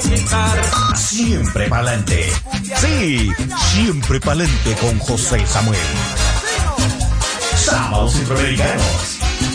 Siempre pa'lante. Sí, siempre pa'lante con José Samuel. Sábados Centroamericanos.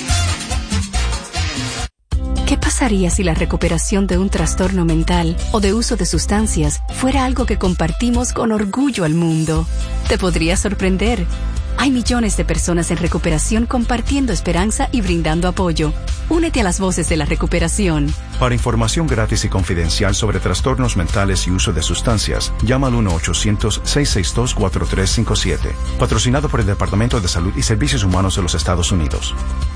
¿Qué pasaría si la recuperación de un trastorno mental o de uso de sustancias fuera algo que compartimos con orgullo al mundo? Te podría sorprender. Hay millones de personas en recuperación compartiendo esperanza y brindando apoyo. Únete a las voces de la recuperación. Para información gratis y confidencial sobre trastornos mentales y uso de sustancias, llama al 1-800-662-4357. Patrocinado por el Departamento de Salud y Servicios Humanos de los Estados Unidos.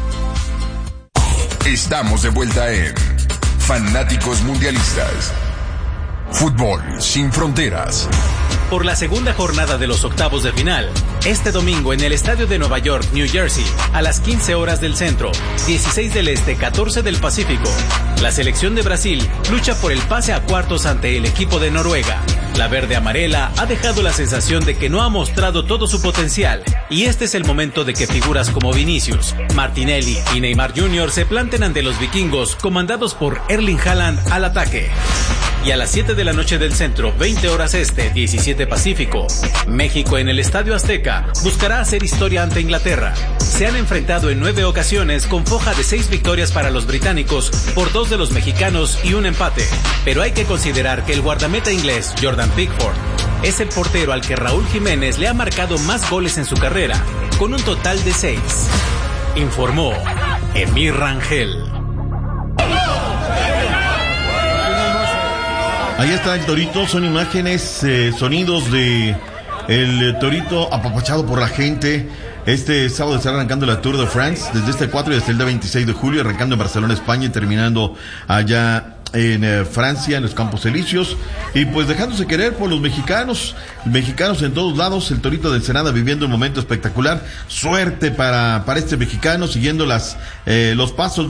Estamos de vuelta en Fanáticos Mundialistas. Fútbol sin fronteras. Por la segunda jornada de los octavos de final, este domingo en el estadio de Nueva York, New Jersey, a las 15 horas del centro, 16 del este, 14 del Pacífico, la selección de Brasil lucha por el pase a cuartos ante el equipo de Noruega. La verde amarela ha dejado la sensación de que no ha mostrado todo su potencial, y este es el momento de que figuras como Vinicius, Martinelli y Neymar Jr. se planten ante los vikingos, comandados por Erling Haaland al ataque. Y a las 7 de la noche del centro, 20 horas este, 17 Pacífico, México en el Estadio Azteca buscará hacer historia ante Inglaterra. Se han enfrentado en 9 ocasiones con foja de 6 victorias para los británicos por 2 de los mexicanos y un empate. Pero hay que considerar que el guardameta inglés, Jordan Pickford, es el portero al que Raúl Jiménez le ha marcado más goles en su carrera, con un total de 6. Informó Emir Rangel. Ahí está el Torito, son imágenes, sonidos de el Torito apapachado por la gente. Este sábado está arrancando la Tour de France, desde este 4 y hasta el día 26 de julio, arrancando en Barcelona, España, y terminando allá en Francia, en los Campos Elíseos, y pues dejándose querer por los mexicanos en todos lados. El Torito de Ensenada viviendo un momento espectacular. Suerte para este mexicano, siguiendo los pasos